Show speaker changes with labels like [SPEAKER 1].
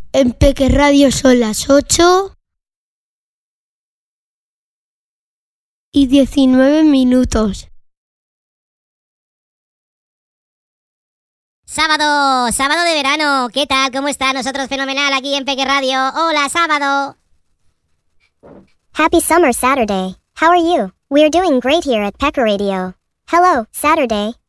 [SPEAKER 1] En Peque Radio son las 8:19.
[SPEAKER 2] Sábado de verano. ¿Qué tal? ¿Cómo está? Nosotros fenomenal aquí en Peque Radio. Hola, sábado.
[SPEAKER 3] Happy summer Saturday. How are you? We're doing great here at Pecker Radio. Hello, Saturday.